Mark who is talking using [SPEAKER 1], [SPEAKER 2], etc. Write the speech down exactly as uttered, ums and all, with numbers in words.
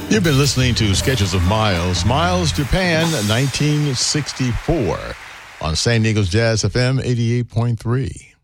[SPEAKER 1] You've been listening to Sketches of Miles. Miles, Japan, nineteen sixty-four on San Diego's Jazz F M eighty-eight point three.